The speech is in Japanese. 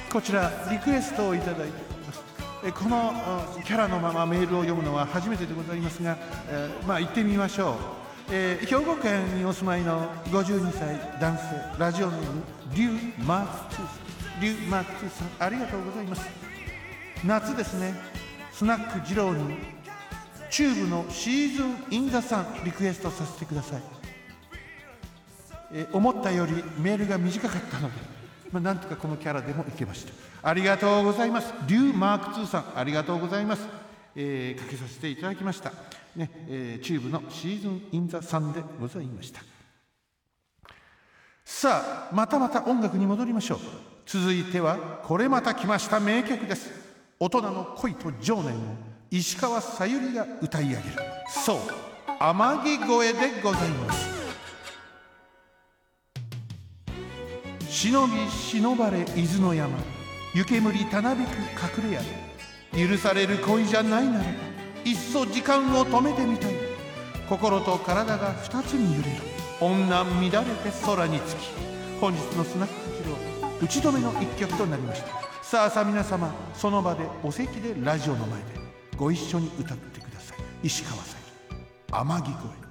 こちらリクエストをいただいております。このキャラのままメールを読むのは初めてでございますが、行ってみましょう。兵庫県にお住まいの52歳男性、ラジオネームリュウ・マーク2さん、ありがとうございます。夏ですね。スナック二郎にチューブのシーズンインザサンリクエストさせてください。思ったよりメールが短かったので、なんとかこのキャラでもいけました。ありがとうございます。リュウ・マーク2さん、ありがとうございます。かけさせていただきました、チューブのシーズンインザサンでございました。さあ、また音楽に戻りましょう。続いてはこれまた来ました名曲です。大人の恋と情念を石川さゆりが歌い上げる、そう、天城越えでございます。忍び忍ばれ伊豆の山、湯煙たなびく隠れ家で、許される恋じゃないならばいっそ時間を止めてみたい。心と体が二つに揺れる女乱れて空につき、本日のスナック二郎打ち止めの一曲となりました。さあ皆様、その場でお席でラジオの前でご一緒に歌ってください。石川さゆり、天城越え。